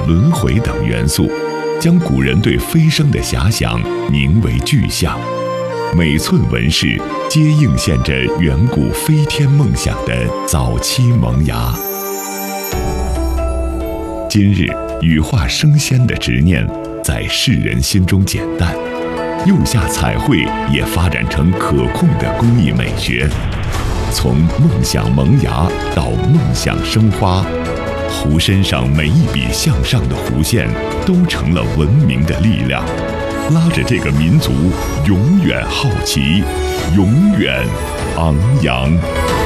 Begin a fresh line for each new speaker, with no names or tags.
轮回等元素，将古人对飞升的遐想凝为具象。每寸纹饰皆映现着远古飞天梦想的早期萌芽。今日羽化升仙的执念在世人心中减淡，釉下彩绘也发展成可控的工艺美学。从梦想萌芽到梦想生花，壶身上每一笔向上的弧线都成了文明的力量，拉着这个民族永远好奇，永远昂扬。